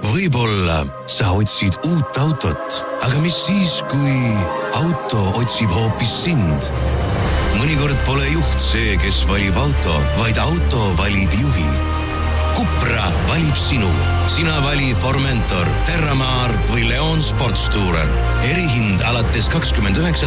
Võib-olla sa otsid uut autot, aga mis siis, kui auto otsib hoopis sind? Mõnikord pole juht see, kes valib auto, vaid auto valib juhi. Cupra valib sinu. Sina vali Formentor, Terramar või Leon Sportstourer. Erihind alates 29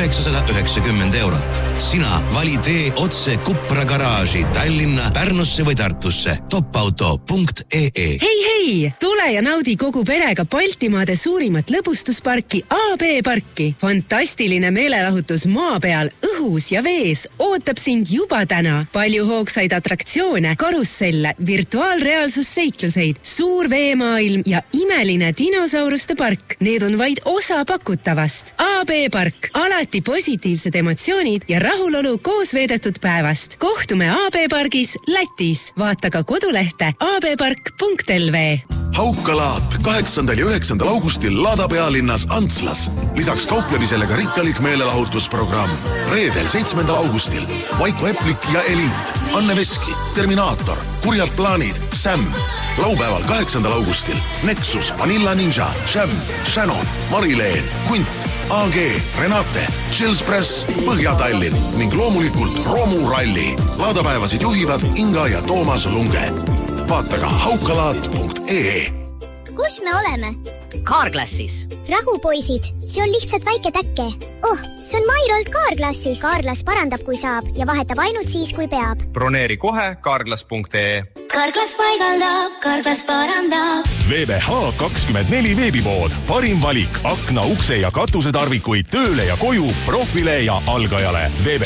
990 eurot. Sina vali tee otse Cupra garaaži Tallinna, Pärnusse või Tartusse. Topauto.ee. Hei! Tule ja naudi kogu perega Baltimaade suurimat lõbustusparki AB Parki. Fantastiline meelelahutus maa peal, õhus ja vees ootab sind juba täna. Palju hoogsaid atraktsioone, karusselle, virtuaalreaalsusseikluseid, suur veemaailm ja imeline dinosauruste park. Need on vaid osa pakutavast. AB Park. Alati positiivsed emotsioonid ja rahulolu koos veedetud päevast. Kohtume AB Pargis Lätis. Vaata ka kodulehte abpark.lv. Haukalaat 8. ja 9. augustil Lada pealinnas Antslas. Lisaks kauplemisele ka rikkalik meelelahutusprogramm. Reedel 7. augustil Vaiko Eplik ja Eliit, Anne Veski, Terminaator, Kurjad plaanid, Sam. Laupäeval 8. augustil Nexus, Vanilla Ninja, Sham, Shannon, Marileen, Kunt, AG, Renate, Chills Press, Põhja-Tallinn ning loomulikult Romu Ralli. Laadapäevasid juhivad Inga ja Toomas Lunge. Vaata ka haukalaat.ee. Kus me oleme? Carglassis. Rahu, poisid. See on lihtsalt väike täkke. See on Mairolt Carglassis. Carglass parandab, kui saab ja vahetab ainult siis, kui peab. Broneeri kohe carglass.ee. Carglass paigaldab, Carglass parandab. VBH24 veebipood. Parim valik akna, ukse ja katuse tarvikuid tööle ja koju, profile ja algajale.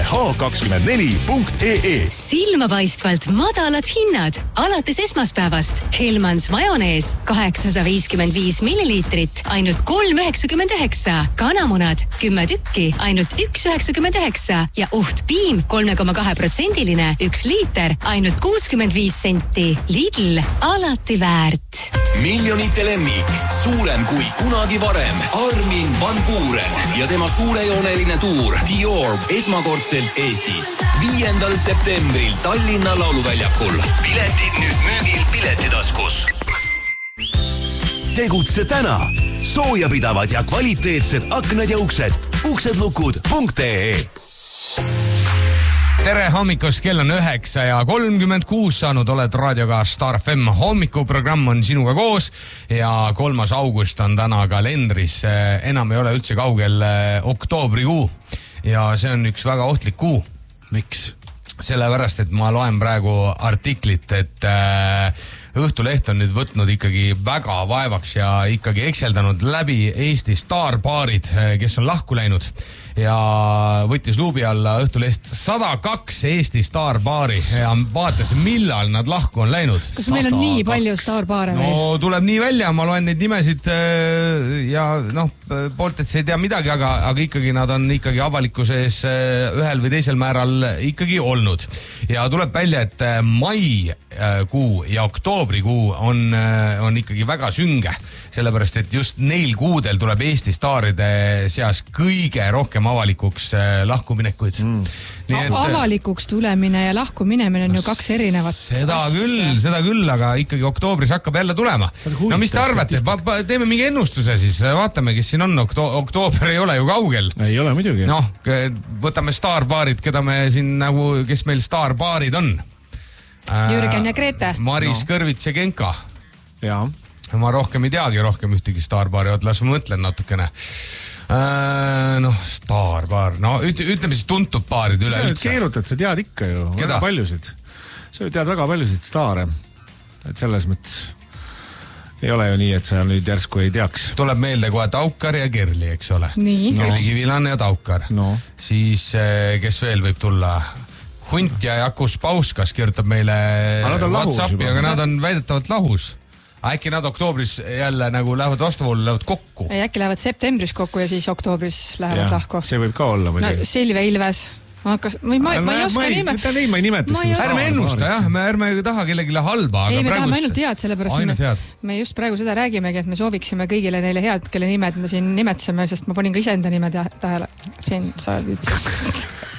VBH24.ee. Silmapaistvalt madalad hinnad. Alates esmaspäevast Hellmans majonees 855 milliliitrit, ainult 3,99. Kanamunad 10 tükki, ainult 1,99. Ja uhtpiim 3,2%, 1 liiter, ainult 65 senti. Lidl, alati väärt. Miljonite lemmik, suurem kui kunagi varem. Armin Van Buuren ja tema suurejooneline tuur Dior esmakordselt Eestis. 5. septembril Tallinna lauluväljakul. Piletid nüüd müügil Piletitaskus. Tegutse täna. Soojapidavad ja kvaliteetsed aknad ja uksed. Uksedlukud.ee. Tere hommikust, kell on 9:36 saanud, oled raadioga Star FM. Hommikuprogramm on sinuga koos ja 3. august on täna kalendris. Enam ei ole üldse kaugel oktoobrikuu ja see on üks väga ohtlik kuu. Miks? Sellepärast, et ma loen praegu artiklit, et Õhtuleht on nüüd võtnud ikkagi väga vaevaks ja ikkagi ekseldanud läbi Eesti staarbaarid, kes on lahku läinud ja võttis luubi alla Õhtuleht 102 Eesti staarbaari ja vaatas, millal nad lahku on läinud. Kas meil on nii palju staarbaare? No tuleb nii välja, ma loen neid nimesid ja poolt, et see ei tea midagi, aga ikkagi nad on ikkagi avalikkuse ees ühel või teisel määral ikkagi olnud. Ja tuleb välja, et maikuu ja oktoobrikuu on ikkagi väga sünge, sellepärast, et just neil kuudel tuleb Eesti staaride seas kõige rohkem avalikuks lahkuminekuid. Avalikuks tulemine ja lahkuminemine on ju kaks erinevat. Seda küll, aga ikkagi oktoobris hakkab jälle tulema. No mis te arvate? Teeme mingi ennustuse siis, vaatame, kes siin on. Oktoober ei ole ju kaugel. Ei ole muidugi. Võtame staarbaarid, keda me siin nagu, kes meil staarbaarid on. Jürgen ja Grete. Maris Kõrvits ja Genka. Jaa. Ma rohkem ei teagi rohkem ühtegi staarbaari, las ma mõtlen natukene. Staarbaar. Ütleme siis tuntud baarid üle üldse. Sa keerutad, sa tead ikka ju. Väga paljusid. Sa tead väga paljusid staare. Et selles mõttes ei ole ju nii, et sa nüüd järsku ei teaks. Tuleb meelde kohe Taukar ja Kerli, eks ole. Nii. Kerli Kivilanne ja Taukar. Siis kes veel võib tulla? Hunt ja Jakus Pauskas kirjutab meile WhatsAppi, aga nad on väidetavalt lahus. Äkki nad oktoobris jälle nagu lähevad vastuvoolu, lähevad kokku? Äkki lähevad septembris kokku ja siis oktoobris lähevad lahku. See võib ka olla. Silve Ilves. Ma ei oska nimetaks. Ärme ennusta, jah. Me ärme taha kellegile halba. Ei, me tahame ainult head, sellepärast me just praegu seda räägimegi, et me sooviksime kõigile neile head, kelle nimed me siin nimetseme, sest ma panin ka iseenda nime tähele. Siin sa ütlesid.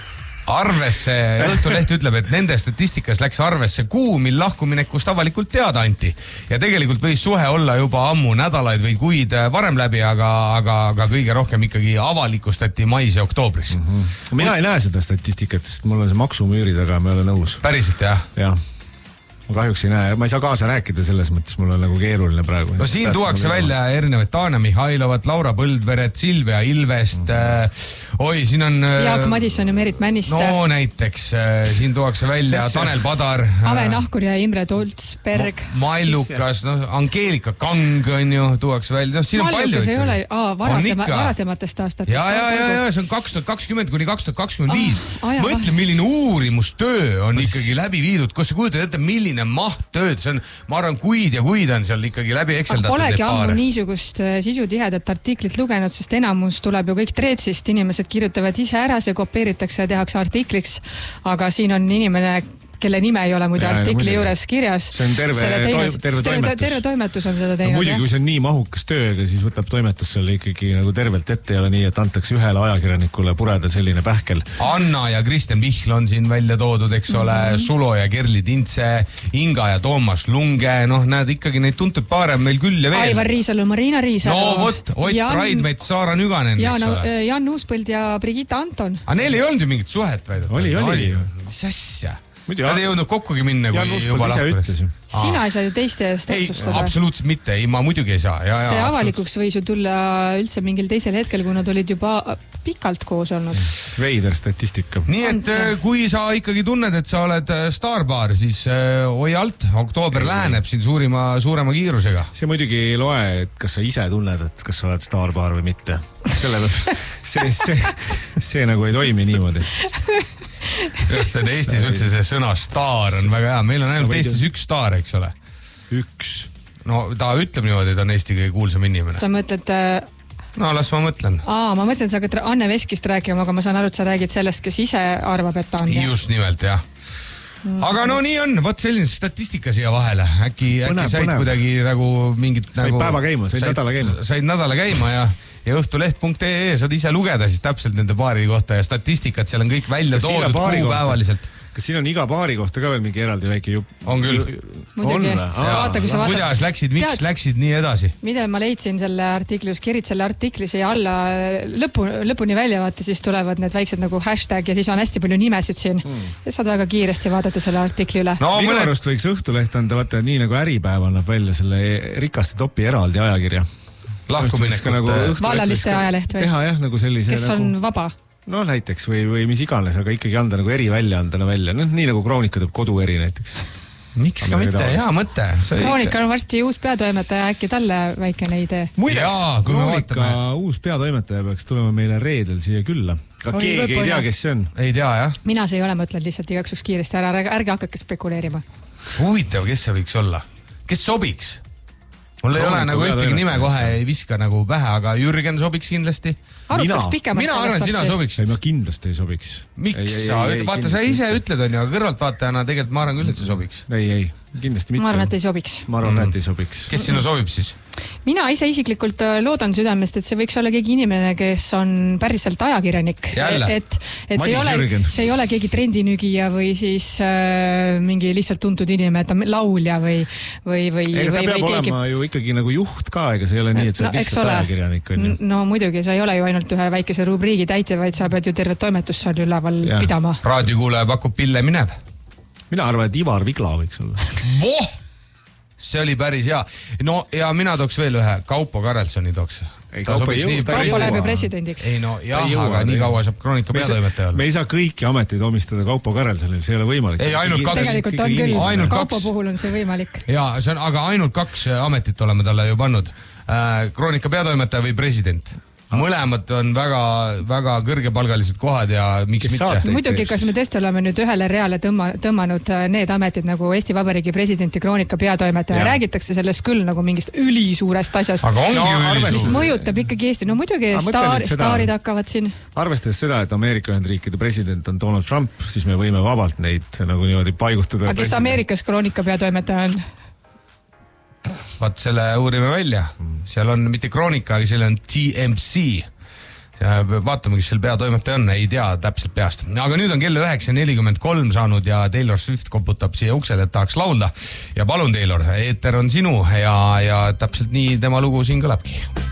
arvesse, Õhtuleht ütleb, et nende statistikas läks arvesse kuu, mil lahkuminekust avalikult teada anti. Ja tegelikult võis suhe olla juba ammu nädalaid või kuid varem läbi, aga kõige rohkem ikkagi avalikustati mais ja oktoobris. Mina ei näe seda statistikat, sest mul on see maksumüüri taga, ma ei ole nõus. Päriselt, jah? Jah. Ma kahjuks ei näe, ma ei saa kaasa rääkida selles mõttes, mul on nagu keeruline praegu. No siin tuuakse välja erinevad Taane Mihhailovat, Laura Põldveret, Silvia Ilvest, siin on... Jaak Madisson ja Merit Männiste. No näiteks, siin tuuakse välja Tanel Padar. Ave Nahkur ja Imre Toltsberg. Mallukas, Angeelika Kang on ju, tuuakse välja. No, siin on palju. Mallukas ei ole varasematest aastatest. Ja, see on 2020 kuni 2025. Mõtle, milline uurimustöö on ikkagi läbi viidud, kus sa kujutad ette, milline maht tööd, see on, ma arvan, kuid ja kuid on seal ikkagi läbi ekseldatud. Polegi ammu niisugust sisutihedat artiklit lugenud, sest enamus tuleb ju kõik Treetsist, inimesed kirjutavad ise ära, see kopeeritakse ja tehakse artikliks, aga siin on inimene, kelle nime ei ole muide artikli juures kirjas. See on terve toimetus on seda teinud. No, muidugi, kui see on nii mahukas tööga, siis võtab toimetus selle ikkagi nagu tervelt ette ja ole nii, et antakse ühele ajakirjanikule pureda selline pähkel. Anna ja Kristjan Vihl on siin välja toodud, eks ole, Sulo ja Kerli Tintse, Inga ja Toomas Lunge, näed ikkagi neid tuntud paare meil küll ja veel. Aivar Riisalu, Marina Riisalu. No vot, Ott Raidmets, Saara Nüganen, eks ole. Jan Uuspõld ja Brigitta Anton. Aga neil ei olnud ju mingit suhet väidet. Oli. Mis asja? Nad ei jõudnud kokkugi minna, kui juba lahkudes. Sina ei saa ju teiste eest otsustada. Ei, absoluutselt mitte. Ei, ma muidugi ei saa. See avalikuks võis ju tulla üldse mingil teisel hetkel, kui nad olid juba pikalt koos olnud. Veider statistika. Nii et kui sa ikkagi tunned, et sa oled staarpaar, siis oi alt, oktoober läheneb siin suurema kiirusega. See muidugi ei loe, et kas sa ise tunned, et kas sa oled staarpaar või mitte. See nagu ei toimi niimoodi. Just on Eestis üldse see sõna staar on väga hea. Meil on ainult Eestis üks staar, eks ole. Üks. No ta ütleb niimoodi, et on Eesti kõige kuulsam inimene. Sa mõtled... No las ma mõtlen. Ma mõtlen, sa hakkad Anne Veskist rääkima, aga ma saan aru, et sa räägid sellest, kes ise arvab, et ta on. Just nimelt, jah. Aga no nii on, võt selline statistika siia vahele. Äkki said kuidagi nagu mingit... Said päeva käima, said nädala käima. Said nädala käima ja õhtuleht.ee saad ise lugeda siis täpselt nende paari kohta ja statistikat, seal on kõik välja toodud kuupäevaliselt. Kas siin on iga paari kohta ka veel mingi eraldi väike jupp? On küll. Muidugi. Kuidas läksid, miks läksid nii edasi? Mida ma leidsin selle artikli, just kirid selle artikli siia alla lõpuni välja vaata, siis tulevad need väiksed nagu hashtag ja siis on hästi palju nimesid siin. Ja saad väga kiiresti vaadata selle artikli üle. Minu arust võiks Õhtuleht anda, vaata nii nagu Äripäev annab välja selle rikaste topi eraldi ajakirja. Lahkuminekut. Vallaliste ajaleht või? Teha jah, nagu sellise... Kes on vaba? No näiteks või mis iganes, aga ikkagi anda nagu eri väljaandena välja. Nii nagu Kroonika teeb kodueri näiteks. Miks ka mitte? Hea mõte. Kroonika on varsti uus peatoimetaja, äkki talle väikene idee. Muideks, Kroonika uus peatoimetaja peaks tulema meile reedel siia külla. Ka keegi ei tea, kes see on. Ei tea, jah. Mina see ei ole mõtlen lihtsalt igaks kiiresti ära, ärge hakake spekuleerima. Huvitav, kes see võiks olla? Kes sobiks? Mul ei ole nagu ühtegi nime kohe ei viska nagu pähe, aga Jürgen sobiks kindlasti. Arutaks pikemalt mina arvan, sina sobiks. Ei, ma kindlasti ei sobiks. Miks sa? Vaata, sa ise ütled, on ju, aga kõrvaltvaatajana tegelikult ma arvan küll, et see sobiks. Ei, kindlasti mitte. Ma arvan, et ei sobiks. Ma arvan, et ei sobiks. Kes sina sobib siis? Mina ise isiklikult loodan südamest, et see võiks olla keegi inimene, kes on päriselt ajakirjanik. Et see ei ole keegi trendinügija või siis mingi lihtsalt tuntud inimene, et on laulja või keegi. Ta peab olema ju ikkagi nagu juht ka, ega see ei ole nii, et sa oled lihtsalt ajakirjanik. No muidugi, sa ei ole ju ainult ühe väikese rubriigi täitja, vaid sa pead ju tervet toimetust seal üleval pidama. Raadiokuulaja pakub Pille minev. Mina arvan, et Ivar Vigla võiks olla. Voh! See oli päris hea. No ja mina tooks veel ühe, Kaupo Karelsoni tooks. Kaupo läheb ju presidendiks. Ei no jah, aga nii kaua saab Kroonika peatoimetaja olla. Me ei saa kõiki ameteid omistada Kaupo Karelsonil, see ei ole võimalik. Ei, ainult kaks. Tegelikult on küll, Kaupo puhul on see võimalik. Ja, see on, aga ainult kaks ametit oleme talle ju pannud. Kroonika peatoimetaja või president. Mõlemad on väga kõrgepalgalised kohad ja miks mitte. Muidugi, kas me tõesti oleme nüüd ühele reale tõmmanud need ametid nagu Eesti Vabariigi presidenti, Kroonika peatoimetaja. Räägitakse sellest küll nagu mingist ülisuurest asjast. Aga ongi ülisuur. Mis mõjutab ikkagi Eesti. No muidugi staarid hakkavad siin. Arvestades seda, et Ameerika Ühendriikide president on Donald Trump, siis me võime vabalt neid nagu niimoodi paigutada. Aga kes Ameerikas Kroonika peatoimetaja on? Vaat selle uurime välja. Seal on mitte Kroonika, aga seal on TMC. Vaatame, kes seal peatoimetaja on, ei tea täpselt peast. Aga nüüd on kell 9:43 saanud ja Taylor Swift koputab siia uksele, et tahaks laulda. Ja palun, Taylor, eeter on sinu ja täpselt nii tema lugu siin kõlabki.